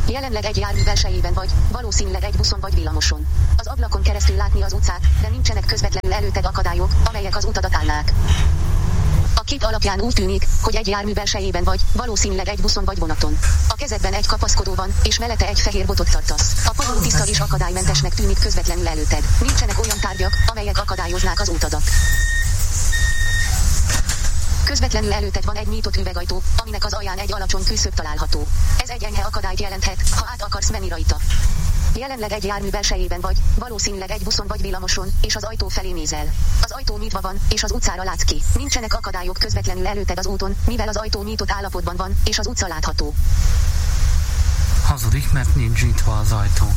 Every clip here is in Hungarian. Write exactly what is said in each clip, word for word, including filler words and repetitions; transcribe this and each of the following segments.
Jelenleg egy jármű belsejében vagy, valószínűleg egy buszon vagy villamoson. Az ablakon keresztül látni az utcát, de nincsenek közvetlenül előtted akadályok, amelyek az utadat állnák. A kép alapján úgy tűnik, hogy egy jármű belsejében vagy, valószínűleg egy buszon vagy vonaton. A kezedben egy kapaszkodó van, és mellette egy fehér botot tartasz. A padló tiszta és akadálymentesnek tűnik közvetlenül előtted. Nincsenek olyan tárgyak, amelyek akadályoznák az utadat. Közvetlenül előtted van egy nyitott üvegajtó, aminek az alján egy alacsony küszöb található. Ez egy enyhe akadályt jelenthet, ha át akarsz menni rajta. Jelenleg egy jármű belsejében vagy, valószínűleg egy buszon vagy villamoson, és az ajtó felé nézel. Az ajtó nyitva van, és az utcára látsz ki. Nincsenek akadályok közvetlenül előtted az úton, mivel az ajtó nyitott állapotban van, és az utca látható. Hazudik, mert nincs nyitva az ajtó.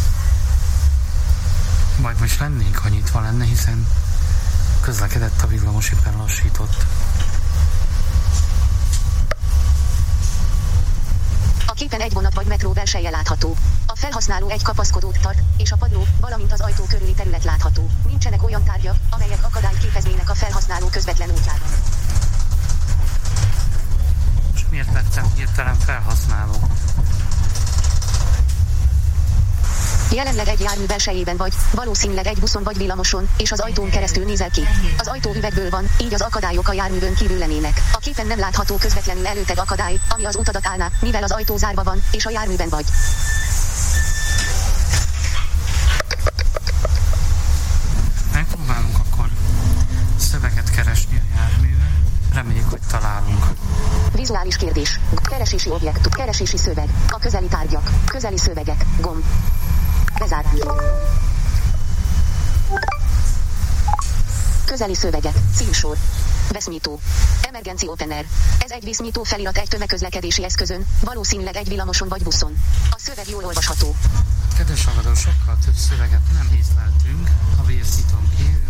Vagy most lennénk, ha nyitva lenne, hiszen közlekedett a villamos, éppen lassított. A képen egy vonat vagy metró belseje látható. A felhasználó egy kapaszkodót tart, és a padló, valamint az ajtó körüli terület látható. Nincsenek olyan tárgyak, amelyek akadályt képeznének a felhasználó közvetlen útjában. És miért lettem hirtelen felhasználó? Jelenleg egy jármű belsejében vagy, valószínűleg egy buszon vagy villamoson, és az ajtón keresztül nézel ki. Az ajtó üvegből van, így az akadályok a járművön kívül lennének. A képen nem látható közvetlenül előtted akadály, ami az utadat állná, mivel az ajtó zárva van, és a járműben vagy. Megpróbálunk akkor szöveget keresni a járművel. Reméljük, hogy találunk. Vizuális kérdés. Keresési objektum. Keresési szöveg. A közeli tárgyak. Közeli szövegek. Gomb. Bezárás. Közeli szövegek. Címsor. Vesznyitó. Emergency opener. Ez egy víznyitó felirat egy tömegközlekedési eszközön, valószínűleg egy villamoson vagy buszon. A szöveg jól olvasható. Kedves hallgató, sokkal több szöveget nem észleltünk a vésznyitón kívül.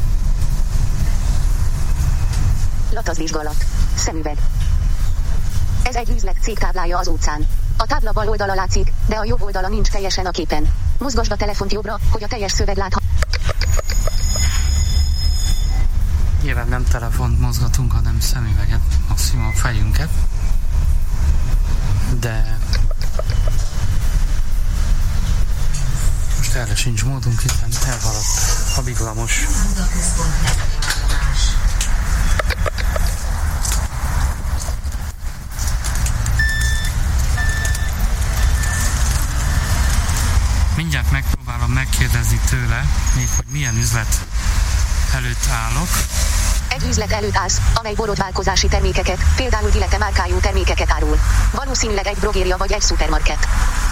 Latazvizsgálat. Szemüveg. Ez egy üzlet cég táblája az utcán. A tábla bal oldala látszik, de a jobb oldala nincs teljesen a képen. Mozgasd a telefont jobbra, hogy a teljes szöveg látható. Nyilván nem telefont mozgatunk, hanem szemüveget, maximum a fejünket. De most erre sincs módunk, hiszen elhaladt a villamos. Mindjárt megpróbálom megkérdezni tőle, még hogy milyen üzlet előtt állok. Egy üzlet előtt állsz, amely borotválkozási termékeket, például Dilete márkájú termékeket árul. Valószínűleg egy drogéria vagy egy szupermarket.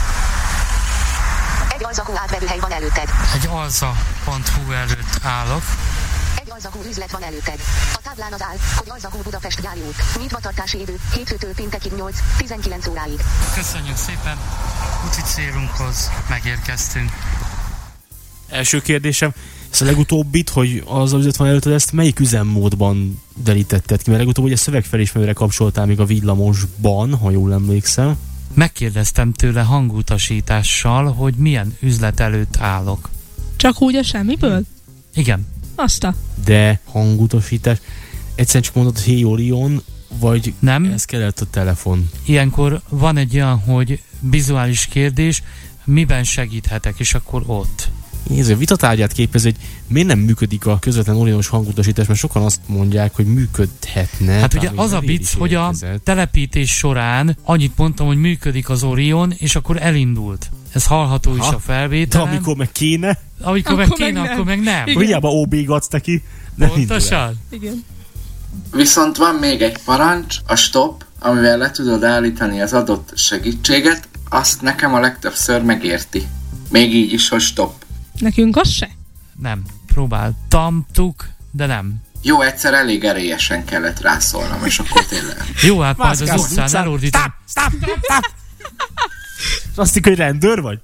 Egy alzahú átvevőhely van előtted. Egy alza pont hu előtt állok. Egy alzahú üzlet van előtted. A táblán az áll, hogy Alzahú Budapest gyári út. Nyitvatartási idő hétfőtől péntekig nyolc-tizenkilenc óráig. Köszönjük szépen, úti célunkhoz megérkeztünk. Első kérdésem, ezt a legutóbbit, hogy az üzlet van előtted, ezt melyik üzemmódban derítetted ki? Mert legutóbb ugye szövegfelismerőre kapcsoltál még a villamosban, ha jól emlékszem. Megkérdeztem tőle hangutasítással, hogy milyen üzlet előtt állok. Csak úgy a semmiből? Igen. Azt a. De hangutasítás, egyszerűen csak mondod, hogy hey Orion, vagy nem? Ez kellett a telefon? Ilyenkor van egy olyan, hogy vizuális kérdés, miben segíthetek, és akkor ott. Ez a vitatárgyát képez, hogy miért nem működik a közvetlen orionos hangutasítás, mert sokan azt mondják, hogy működhetne. Hát ugye az a vicc, hogy a telepítés során annyit mondtam, hogy működik az Orion, és akkor elindult. Ez hallható ha, is a felvételen. De amikor meg kéne? Amikor meg kéne, meg akkor meg nem. Hiába ó bé-gatsz neki. Pontosan. Igen. Viszont van még egy parancs, a stop, amivel le tudod állítani az adott segítséget, azt nekem a legtöbbször megérti. Még így is, hogy stop. Nekünk az se? Nem. Próbáltamtuk, de nem. Jó, egyszer elég erélyesen kellett rászólnom, és akkor tényleg. Jó, hát majd az utcán elordítom. Stop, stop, stop! Azt hiszem, hogy rendőr vagy?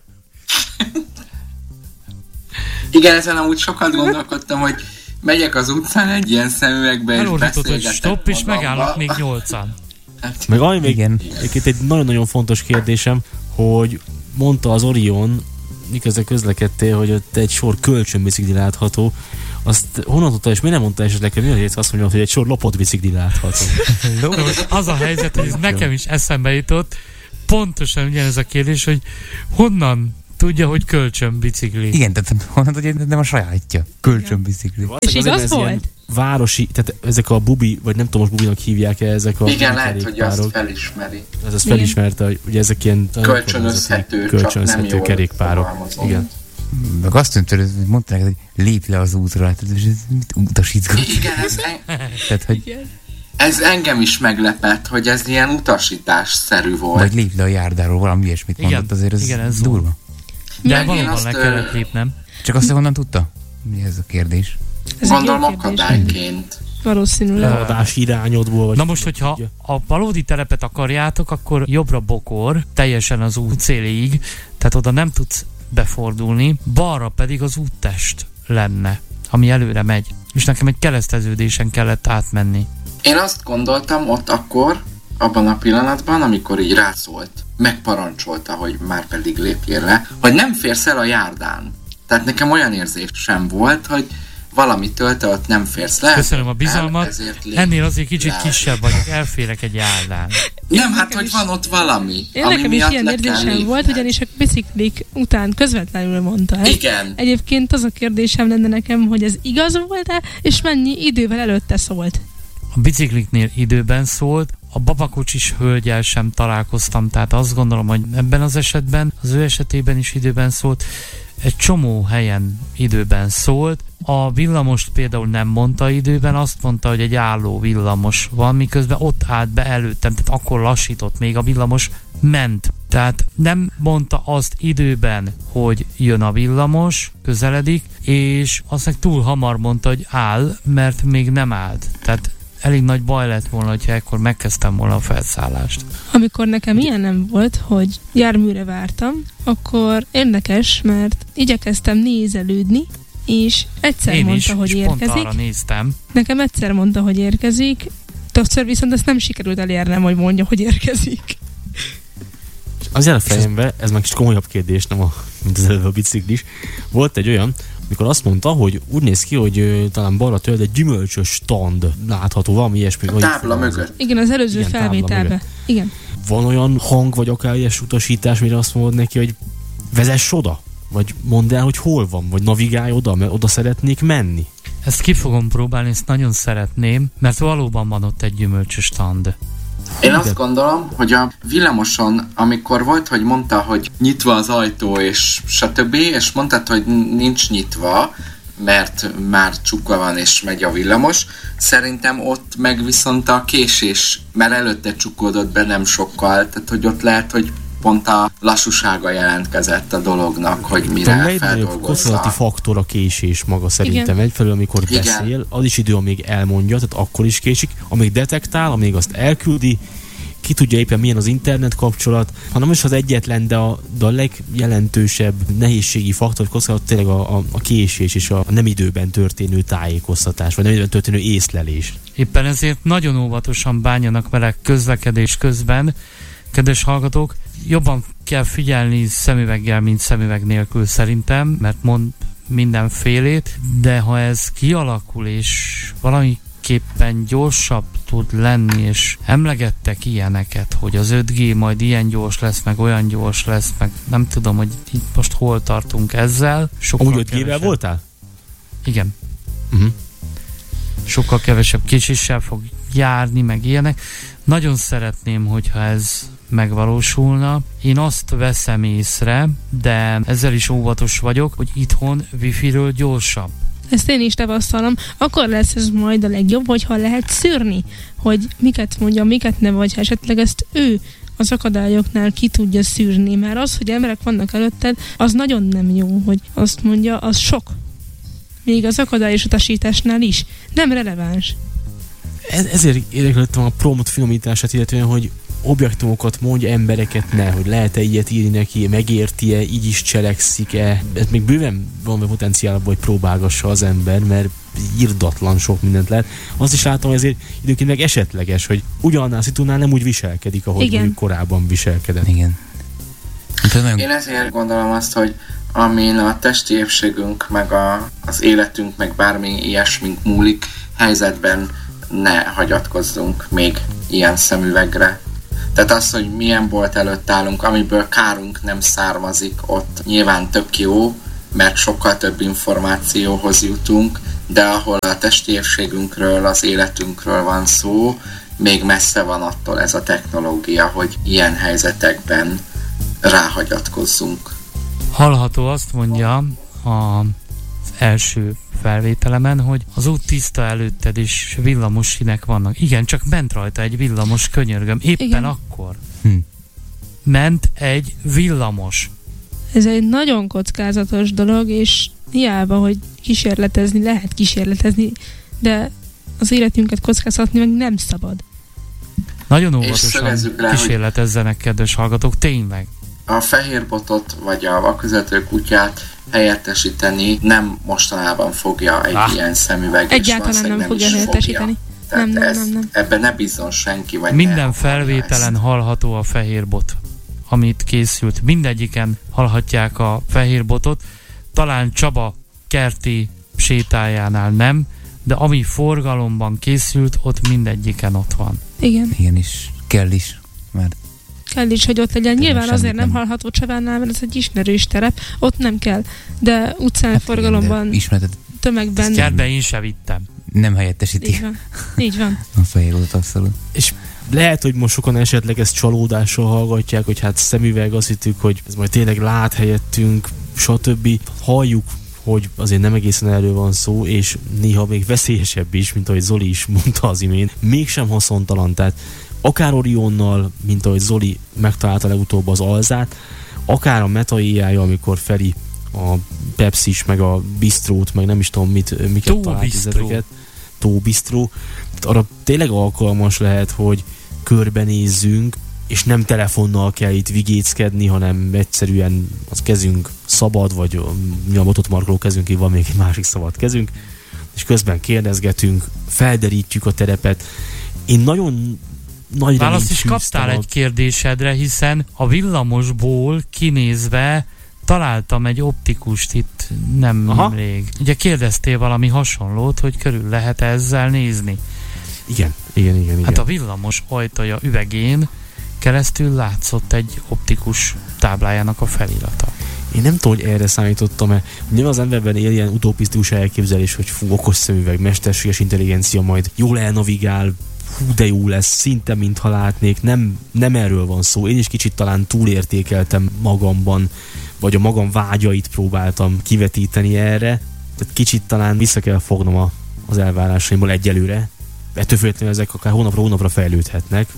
Igen, ezen amúgy sokat gondolkodtam, hogy megyek az utcán egy ilyen szemüvegbe, és elordított, hogy stop, és megállok még nyolcan. Hát, meg ami még egy nagyon-nagyon fontos kérdésem, hogy mondta az Orion, miközben közlekedtél, hogy ott egy sor kölcsönbicikli látható, azt honnan tudta, és miért nem mondta esetleg, hogy miért azt mondja, hogy egy sor lopott bicikli látható? Az a helyzet, hogy ez nekem is eszembe jutott, pontosan ugyanez a kérdés, hogy honnan tudja, hogy kölcsönbicikli. Igen, tehát honnan tudja, hogy nem a sajátja. Kölcsönbicikli. És igaz volt? Városi, tehát ezek a bubi, vagy nem tudom, most bubinak hívják-e ezek a igen, lehet, hogy azt felismeri. Ez azt felismerte, hogy ugye ezek ilyen kölcsönözhető, kölcsönözhető csak nem kerékpárok. Igen. Meg azt tűnt, hogy mondták, hogy lépj le az útra, hát ez mit utasítgat. Igen, ez, en... tehát, hogy... ez engem is meglepett, hogy ez ilyen utasításszerű volt. Vagy lépj le a járdáról, valami ilyesmit igen, mondott, azért ez, igen, ez durva. De, De valóban le kellett lépnem. Csak azt, hogy honnan tudta? Mi ez a kérdés? Ez gondolom akadályként. Valószínűleg. Leadás irányodból. Na most, hogyha tudja. A valódi telepet akarjátok, akkor jobbra bokor, teljesen az út céléig, tehát oda nem tudsz befordulni, balra pedig az úttest lenne, ami előre megy. És nekem egy kereszteződésen kellett átmenni. Én azt gondoltam ott akkor, abban a pillanatban, amikor így rászólt, megparancsolta, hogy már pedig lépjél le, hogy nem férsz el a járdán. Tehát nekem olyan érzés sem volt, hogy valamitől te ott nem férsz le. Köszönöm a bizalmat. Ennél azért kicsit le. Kisebb vagyok, elférek egy járdán. Nem, hát hogy van ott valami, én ami nekem is ilyen érzésem volt, ugyanis a biciklik után közvetlenül mondta ezt. Igen. Egyébként az a kérdésem lenne nekem, hogy ez igaz volt-e, és mennyi idővel előtte szólt? A bicikliknél időben szólt, a babakocsis hölgyel sem találkoztam, tehát azt gondolom, hogy ebben az esetben, az ő esetében is időben szólt, egy csomó helyen időben szólt. A villamost például nem mondta időben, azt mondta, hogy egy álló villamos van, miközben ott állt be előttem, tehát akkor lassított, még a villamos ment. Tehát nem mondta azt időben, hogy jön a villamos, közeledik, és azt meg túl hamar mondta, hogy áll, mert még nem állt. Tehát elég nagy baj lett volna, hogyha ekkor megkezdtem volna a felszállást. Amikor nekem ilyen nem volt, hogy járműre vártam, akkor érdekes, mert igyekeztem nézelődni, és egyszer Én mondta, is, hogy és érkezik. Pont arra néztem. Nekem egyszer mondta, hogy érkezik, többször viszont ezt nem sikerült elérnem, hogy mondja, hogy érkezik. Az jár a fejembe, ez meg kicsit komolyabb kérdés, nem a, mint az előbb a biciklis. Volt egy olyan, amikor azt mondta, hogy úgy néz ki, hogy ö, talán balra tőled egy gyümölcsös stand látható, valami ilyesmi. A tábla mögött. Igen, az előző igen, felvételben. Igen. Van olyan hang, vagy akár ilyes utasítás, mire azt mondod neki, hogy vezess oda? Vagy mondd el, hogy hol van? Vagy navigálj oda, mert oda szeretnék menni? Ezt ki fogom próbálni, ezt nagyon szeretném, mert valóban van ott egy gyümölcsös stand. Én azt gondolom, hogy a villamoson, amikor volt, hogy mondta, hogy nyitva az ajtó, és stb., és mondtad, hogy nincs nyitva, mert már csukva van, és megy a villamos, szerintem ott meg viszont a késés, mert előtte csukódott be nem sokkal, tehát hogy ott lehet, hogy pont a lassúsága jelentkezett a dolognak, hogy mire feldolgozza. Kockázati faktor a késés maga szerintem. Igen. Egyfelől, amikor igen. beszél, az is idő, amíg elmondja, tehát akkor is késik, amíg detektál, amíg azt elküldi, ki tudja éppen milyen az internet kapcsolat, hanem is az egyetlen, de a, de a legjelentősebb nehézségi faktor, kockázat tényleg a, a, a késés és a nem időben történő tájékoztatás, vagy nem időben történő észlelés. Éppen ezért nagyon óvatosan bánjanak vele közlekedés közben, kedves hallgatók, jobban kell figyelni szemüveggel, mint szemüveg nélkül szerintem, mert mond mindenfélét, de ha ez kialakul, és valamiképpen gyorsabb tud lenni, és emlegettek ilyeneket, hogy az öt G majd ilyen gyors lesz, meg olyan gyors lesz, meg nem tudom, hogy itt most hol tartunk ezzel. Sokkal Amúgy öt G-vel voltál? Igen. Uh-huh. Sokkal kevesebb késéssel fog járni, meg ilyenek. Nagyon szeretném, hogyha ez megvalósulna. Én azt veszem észre, de ezzel is óvatos vagyok, hogy itthon wifi-ről gyorsabb. Ezt én is tapasztalom. Akkor lesz ez majd a legjobb, hogyha lehet szűrni, hogy miket mondja, miket ne, vagy esetleg ezt ő az akadályoknál ki tudja szűrni, mert az, hogy emberek vannak előtted, az nagyon nem jó, hogy azt mondja, az sok. Még az akadályos utasításnál is. Nem releváns. Ez, ezért érdeklődtem a prompt finomítását, illetően, hogy objektumokat mondja, embereket ne, hogy lehet-e ilyet írni neki, megérti-e, így is cselekszik-e. Ez még bőven van a potenciál, hogy próbálgassa az ember, mert irdatlan sok mindent lehet. Azt is látom, hogy ezért időnként meg esetleges, hogy ugyanannál szitúnál nem úgy viselkedik, ahogy mondjuk korábban viselkedett. Igen. Én ezért gondolom azt, hogy amin a testi épségünk, meg a, az életünk, meg bármi ilyesmink múlik, helyzetben ne hagyatkozzunk még ilyen szemüvegre. Tehát az, hogy milyen bolt előtt állunk, amiből kárunk nem származik, ott nyilván tök jó, mert sokkal több információhoz jutunk, de ahol a testi épségünkről, az életünkről van szó, még messze van attól ez a technológia, hogy ilyen helyzetekben ráhagyatkozzunk. Hallható, azt mondja az első felvételemen, hogy az út tiszta előtted is villamos sinek vannak. Igen, csak ment rajta egy villamos, könyörgöm. Éppen igen. Akkor hm. ment egy villamos. Ez egy nagyon kockázatos dolog, és hiába, hogy kísérletezni, lehet kísérletezni, de az életünket kockáztatni meg nem szabad. Nagyon óvatosan kísérletezzenek, kedves hallgatók, tényleg. A fehérbotot vagy a vakvezető kutyát helyettesíteni nem mostanában fogja egy ah. ilyen szemüveg. Egyáltalán nem, nem fogja helyettesíteni. Tehát nem, nem, ez, nem, nem. ebben ne bízzon senki. Vagy minden felvételen ezt. Hallható a fehérbot, amit készült. Mindegyiken hallhatják a fehérbotot. Talán Csaba kerti sétájánál nem, de ami forgalomban készült, ott mindegyiken ott van. Igen. Igen is. Kell is. Mert kell is, hogy ott legyen. Nyilván azért nem, nem hallható Csabánál, mert ez egy ismerős terep. Ott nem kell. De utcán hát forgalomban, igen, tömegben... Ezt kertbe én sem vittem. Nem helyettesíti. Így van. Így van. A fehérbot abszolút. És lehet, hogy most sokan esetleg ezt csalódással hallgatják, hogy hát szemüveg, azt hittük, hogy ez majd tényleg lát helyettünk, stb. Halljuk, hogy azért nem egészen erről van szó, és néha még veszélyesebb is, mint ahogy Zoli is mondta az imént. Mégsem haszontalan, tehát akár Orionnal, mint ahogy Zoli megtalálta legutóbb az Alzát, akár a Meta á i, amikor Feri a Pepsi-s, meg a Bistrót, meg nem is tudom mit, miket talált ezeket. Tó Bistró. Arra tényleg alkalmas lehet, hogy körbenézzünk, és nem telefonnal kell itt vigéckedni, hanem egyszerűen az kezünk szabad, vagy mi a botot markoló kezünk, így van még egy másik szabad kezünk, és közben kérdezgetünk, felderítjük a terepet. Én nagyon nagy választ is kaptál egy kérdésedre, hiszen a villamosból kinézve találtam egy optikust itt nemrég. Ugye kérdeztél valami hasonlót, hogy körül lehet ezzel nézni. Igen, igen, igen. igen. Hát a villamos ajtaja üvegén keresztül látszott egy optikus táblájának a felirata. Én nem tudom, hogy erre számítottam-e. Nem az emberben él ilyen utopisztikus elképzelés, hogy fú, okos szemüveg, mesterséges intelligencia majd jól elnavigál, hú, de jó lesz, szinte mintha látnék. Nem, nem erről van szó. Én is kicsit talán túlértékeltem magamban, vagy a magam vágyait próbáltam kivetíteni erre. Tehát kicsit talán vissza kell fognom a, az elvárásaimból egyelőre. Ettől függetlenül ezek akár hónapra hónapra fejlődhetnek.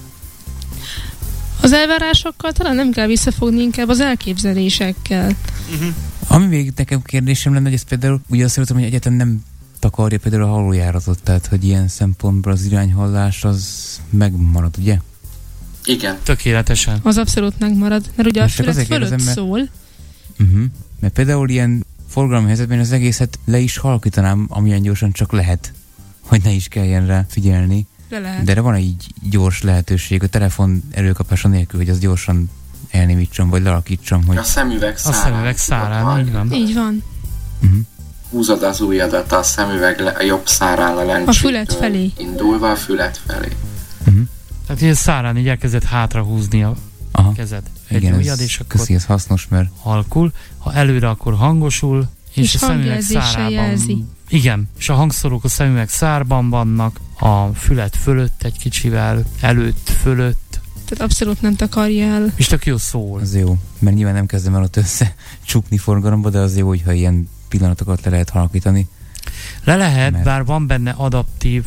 Az elvárásokkal talán nem kell visszafogni, inkább az elképzelésekkel. Uh-huh. Ami még nekem kérdésem lenne, hogy ez például, ugye azt mondtam, hogy egyetem nem takarja például a hallójáratot, tehát hogy ilyen szempontból az irányhallás az megmarad, ugye? Igen. Tökéletesen. Az abszolút megmarad, mert ugye most a fület fölött kérdezem, mert... szól. Uh-huh. Mert például ilyen forgalmi helyzetben az egészet le is halkítanám, amilyen gyorsan csak lehet, hogy ne is kelljen rá figyelni. De, De van egy gyors lehetőség a telefon előkapása nélkül, hogy az gyorsan elnémítsam, vagy lealakítsam, hogy... A szemüveg szárán. A szemüveg szárán, így van. Így van. Uh-huh. Húzod az ujjadat a szemüveg le, a jobb szárán a lencsétől. A fület felé. Indulva a fület felé. Uh-huh. Tehát így a szárán így elkezdett hátra húzni a Aha. kezed. Egy igen, ujjad, és akkor köszi, ez hasznos, mert... halkul. Ha előre, akkor hangosul, és, és a szemüveg szárában... Jelzi. Igen, és a hangszórók a szemüveg szárban vannak, a fület fölött egy kicsivel, előtt, fölött. Tehát abszolút nem takarja el. És tök jó szól. Az jó, mert nyilván nem kezdem el ott össze csukni forgalomba, de az jó, hogyha ilyen pillanatokat le lehet halkítani. Le lehet, mert... bár van benne adaptív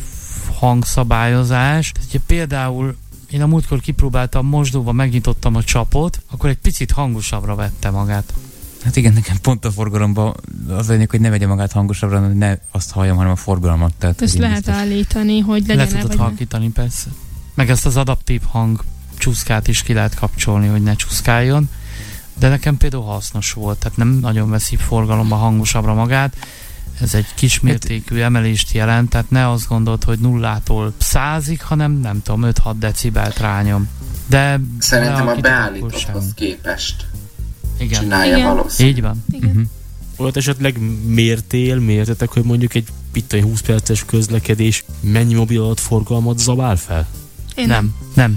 hangszabályozás. Tehát, például én a múltkor kipróbáltam mosdóba, megnyitottam a csapot, akkor egy picit hangosabbra vette magát. Hát igen, nekem pont a forgalomban az lényeg, hogy ne vegye magát hangosabbra, ne azt halljam, hanem a forgalmat. Tehát, ezt lehet biztos... állítani, hogy legyen. Le tudod halkítani, persze. Meg ezt az adaptív hang csúszkát is ki lehet kapcsolni, hogy ne csúszkáljon. De nekem például hasznos volt, tehát nem nagyon veszi forgalomba hangosabbra magát. Ez egy kismértékű emelést jelent, tehát ne azt gondold, hogy nullától százig, hanem nem tudom, öt-hat decibelt rányom. De szerintem a beállítotthoz képest igen. csinálja igen. valószínű. Így van. Uh-huh. Olyat esetleg mértél, mértetek, hogy mondjuk egy itt egy húsz perces közlekedés mennyi mobil adatforgalmat zabál fel? Én nem. Nem.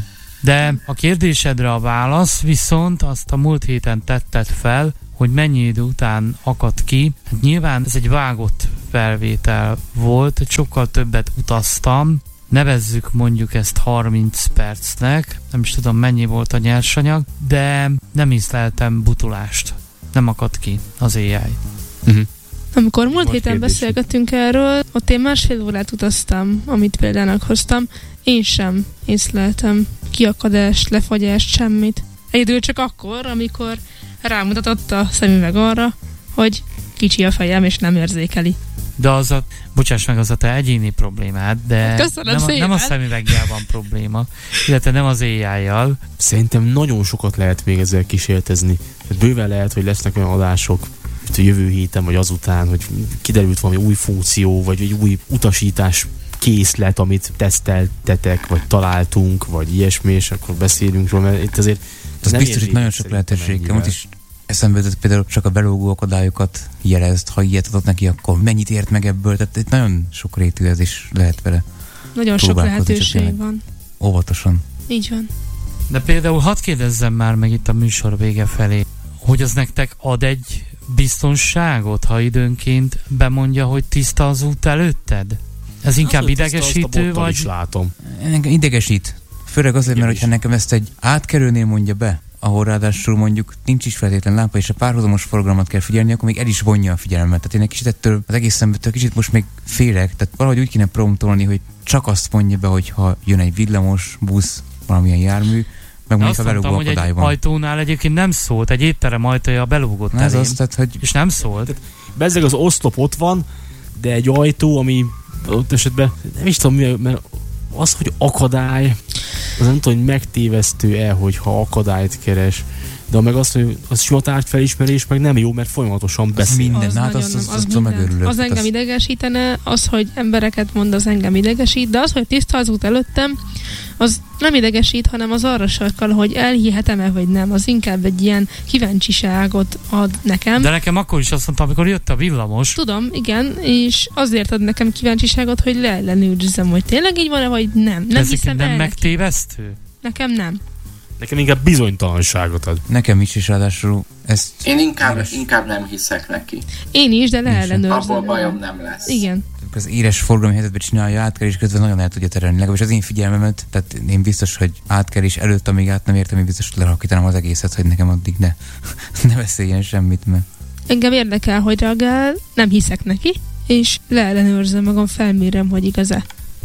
De a kérdésedre a válasz viszont azt a múlt héten tetted fel, hogy mennyi idő után akadt ki. Hát nyilván ez egy vágott felvétel volt, sokkal többet utaztam, nevezzük mondjuk ezt harminc percnek, nem is tudom mennyi volt a nyersanyag, de nem észleltem butulást. Nem akadt ki az á i. Uh-huh. Amikor múlt Most héten kérdés. beszélgettünk erről, ott én másfél órát utaztam, amit példának hoztam, én sem észleltem kiakadást, lefagyást, semmit. Egyedül csak akkor, amikor rámutatott a szemüveg arra, hogy kicsi a fejem és nem érzékeli. De az a, bocsáss meg, az a te egyéni problémád, de Köszönöm nem a, nem a szépen. szemüveggel van probléma, illetve nem az á i-jal. Szerintem nagyon sokat lehet még ezzel kísérletezni. Bőven lehet, hogy lesznek olyan adások, a jövő héten vagy azután, hogy kiderült valami új funkció, vagy egy új utasítás készlet, amit teszteltetek, vagy találtunk, vagy ilyesmi, és akkor beszélünk róla, mert itt azért Ez nem biztos, hogy ér nagyon véget sok szerintem lehetőség. ennyivel. Most is eszembe jutott, például csak a belógó akadályokat jelezt, ha ilyet adott neki, akkor mennyit ért meg ebből, tehát itt nagyon sok rétű ez is lehet vele. Nagyon sok Próbálkozni, csak lehetőség tényleg. van. Óvatosan. Így van. De például hadd kérdezzem már meg itt a műsor vége felé, hogy az nektek ad egy biztonságot, ha időnként bemondja, hogy tiszta az út előtted? Ez inkább Azt, azt a idegesítő, bottal vagy... is látom. Engem idegesít. Főleg azért, mert Engem hogyha nekem ezt egy átkerülnél mondja be, ahol ráadásul mondjuk nincs is feltétlen lámpa, és a párhuzamos forgalmat kell figyelni, akkor még el is vonja a figyelmet. Tehát én egy kicsit ettől az egész szembetől kicsit most még félek, tehát valahogy úgy kéne promptolni, hogy csak azt mondja be, hogy ha jön egy villamos, busz, valamilyen jármű, meg mondjuk Azt a mondtam, belugó hogy egy akadály van. ajtónál egyébként nem szólt, egy étterem ajtaja belúgott Na ez elém, az, tehát, hogy és nem szólt. Bezzeg az oszlop ott van, de egy ajtó, ami ott esetben nem is tudom, mi, mert az, hogy akadály, az nem tudom, hogy megtévesztő-e, hogyha akadályt keres. De meg azt, hogy az sima tárgyfelismerés meg nem jó, mert folyamatosan beszél. minden. Az hát nagyon azt- nem, azt- az azt minden. megörülök. Az engem Azt- idegesítene, az, hogy embereket mond, az engem idegesít, de az, hogy tiszta az út előttem, az nem idegesít, hanem az arra sarkal, hogy elhihetem-e, vagy nem. Az inkább egy ilyen kíváncsiságot ad nekem. De nekem akkor is azt mondtam, amikor jött a villamos, Tudom, igen, és azért ad nekem kíváncsiságot, hogy leellenőrizzem, hogy tényleg így van-e, vagy nem. Nem ez hiszem nem el neki. megtévesztő? Nekem nem. Nekem inkább bizonytalanságot ad. nekem is, és ráadásul ezt Én inkább, Éles. inkább nem hiszek neki. Én is, de Abból leellenőrzöm. bajom nem lesz. Igen. az éles forgalmi helyzetben csinálja átkerés közben nagyon el tudja terelni. Legalábbis az én figyelmemet, tehát én biztos, hogy átkerés előtt, amíg át nem értem, én biztos, hogy lerakítanám az egészet, hogy nekem addig ne, ne veszélyen semmit, mert Engem érdekel, hogy reagál, nem hiszek neki, és leellenőrzöm magam, felmérem, hogy igaz-e.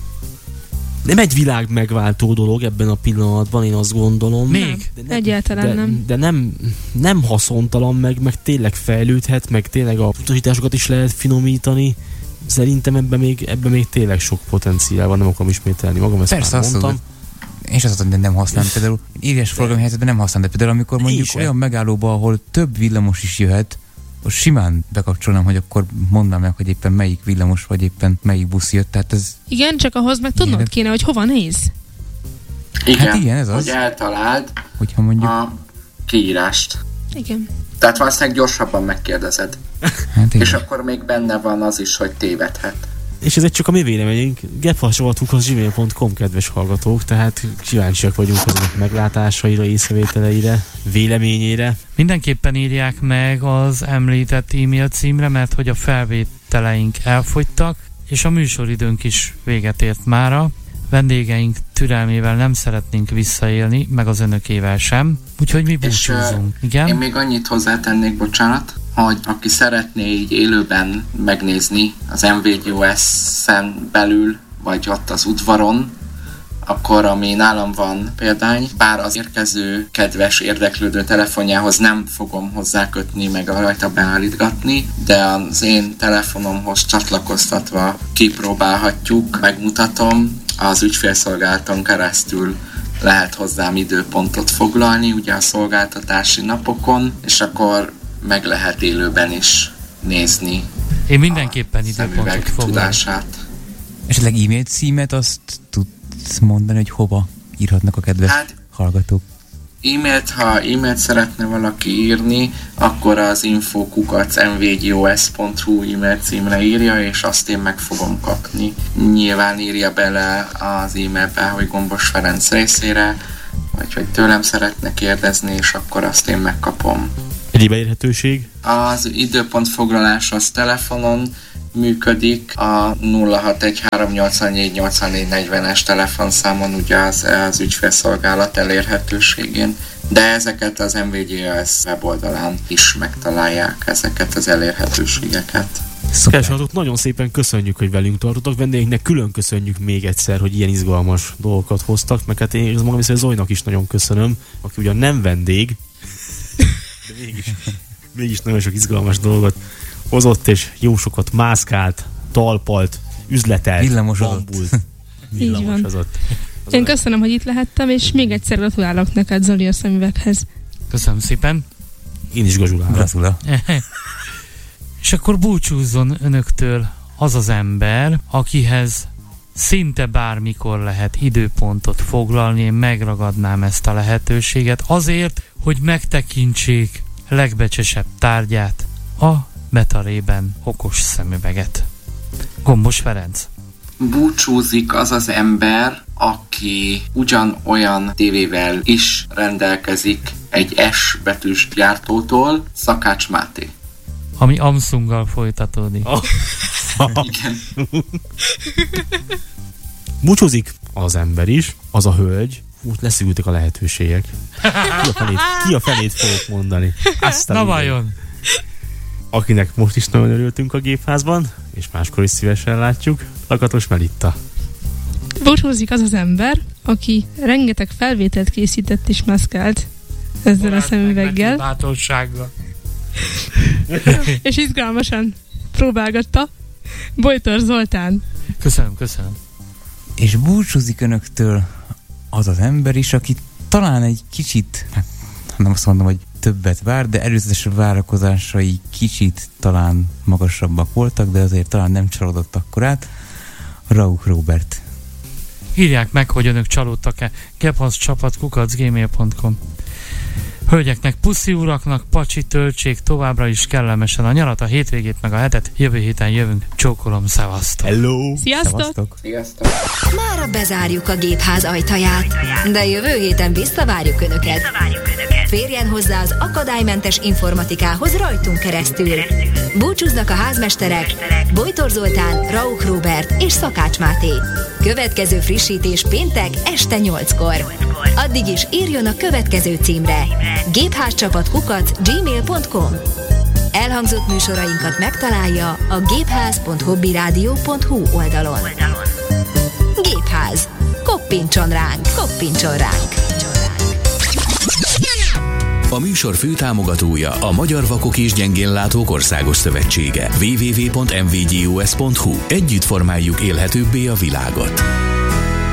Nem egy világ megváltó dolog ebben a pillanatban, én azt gondolom. Még? De nem, Egyáltalán de, nem. De nem, nem haszontalan, meg, meg tényleg fejlődhet, meg tényleg a utasításokat is lehet finomítani. Szerintem ebben még, ebben még tényleg sok potenciál van, nem akarom ismételni magam, ezt persze már azt mondtam. tudod, én is azt mondom, hogy nem használom. Például éles forgalmi helyzetben nem használom, de például amikor mondjuk sem. olyan megállóba, ahol több villamos is jöhet, akkor simán bekapcsolnám, hogy akkor mondanám meg, hogy éppen melyik villamos, vagy éppen melyik busz jött. Tehát ez, Igen, csak ahhoz meg tudnod Igen. kéne, hogy hova néz. Igen, Hát igen, ez az. hogy eltaláld hogyha mondjuk, a kiírást. Igen. Tehát valószínűleg gyorsabban megkérdezed. hát És igen. akkor még benne van az is, hogy tévedhet. És ez egy csak a mi véleményünk. gepharcsovatunk gmail pont com, kedves hallgatók, tehát kíváncsiak vagyunk az önök meglátásaira, észrevételeire, véleményére. Mindenképpen írják meg az említett e-mail címre, mert hogy a felvételeink elfogytak, és a műsoridőnk is véget ért mára. Vendégeink türelmével nem szeretnénk visszaélni, meg az önökével sem, úgyhogy mi És, búcsúzunk. Én Igen? még annyit hozzátennék, bocsánat, hogy aki szeretné így élőben megnézni az em vé gé o es-en belül, vagy ott az udvaron, akkor ami nálam van példány, bár az érkező kedves érdeklődő telefonjához nem fogom hozzákötni, meg a rajta beállítgatni, de az én telefonomhoz csatlakoztatva kipróbálhatjuk, megmutatom, az ügyfélszolgálaton keresztül lehet hozzám időpontot foglalni, ugye a szolgáltatási napokon, és akkor meg lehet élőben is nézni Én mindenképpen a időpontot szemüveg foglalok. tudását. Esetleg e-mail címet azt tudsz mondani, hogy hova írhatnak a kedves Hát hallgatók. e-mailt, ha e-mailt szeretne valaki írni, akkor az info kukac em vé gé o es pont hu e-mail címre írja, és azt én meg fogom kapni. Nyilván írja bele az e-mailbe, hogy Gombos Ferenc részére, vagy hogy tőlem szeretne kérdezni, és akkor azt én megkapom. Egyéb elérhetőség? Az időpontfoglalás az telefonon működik, a nulla hat egy három nyolcvannégy nyolcvannégy negyvenes telefonszámon, ugye az, az ügyfélszolgálat elérhetőségén, de ezeket az em vé gé es weboldalán is megtalálják, ezeket az elérhetőségeket. Kedves, nagyon szépen köszönjük, hogy velünk tartotok. Vendégeknek külön köszönjük még egyszer, hogy ilyen izgalmas dolgokat hoztak, meg hát én magam viszont Zolinak is nagyon köszönöm, aki ugyan nem vendég, de mégis, mégis nagyon sok izgalmas dolgot hozott, és jó sokat mászkált, talpalt, üzletelt, villamosozott. Villamosozott. Én köszönöm, hogy itt lehettem, és még egyszer gratulálok neked, Zoli, a szemüveghez. Köszönöm szépen. Én is gratulálok. Gratula. És akkor búcsúzzon önöktől az az ember, akihez szinte bármikor lehet időpontot foglalni, én megragadnám ezt a lehetőséget azért, hogy megtekintsék legbecsesebb tárgyát, a Betarében okos szemüveget. Gombos Ferenc. Búcsúzik az az ember, aki ugyanolyan tévével is rendelkezik egy S betűs gyártótól, Szakács Máté. Ami Samsunggal folytatódik. Oh. Igen. Búcsúzik az ember is, az a hölgy. Úgy leszűkültek a lehetőségek. Ki a fenét, ki a fenét fogok mondani? Aztán na vajon? Akinek most is nagyon örültünk a gépházban, és máskor is szívesen látjuk, Lakatos Melitta. Búcsúzik az az ember, aki rengeteg felvételt készített és maszkált ezzel a szemüveggel. Bátorsággal. És izgalmasan próbálgatta. Bojtor Zoltán. Köszönöm, köszönöm. És búcsúzik önöktől az az ember is, aki talán egy kicsit, hát nem azt mondom, hogy többet vár, de előzetes várakozásai kicsit talán magasabbak voltak, de azért talán nem csalódott akkorát. Rauch Róbert. Írják meg, hogy önök csalódtak-e. gebhaszcsapat kukac gmail pont com. Hölgyeknek, puszi uraknak, pacsi, töltsék továbbra is kellemesen a nyarat, a hétvégét meg a hetet. Jövő héten jövünk. Csókolom, szevasztok. Hello! Sziasztok! Szevasztok. Sziasztok! Mára bezárjuk a gépház ajtaját, de jövő héten visszavárjuk Önöket. Férjen hozzá az akadálymentes informatikához rajtunk keresztül. Búcsúznak a házmesterek Bojtor Zoltán, Rauch Róbert és Szakács Máté. Következő frissítés péntek este nyolckor. Addig is írjon a következő címre: gépházcsapat kukac gmail pont com. Elhangzott műsorainkat megtalálja a gépház pont hobbyradio pont hu oldalon. Gépház. Koppintson ránk, koppintson ránk. A műsor főtámogatója a Magyar Vakok és Gyengénlátók Országos Szövetsége. double-u double-u double-u pont m v g o s pont h u. Együtt formáljuk élhetőbbé a világot.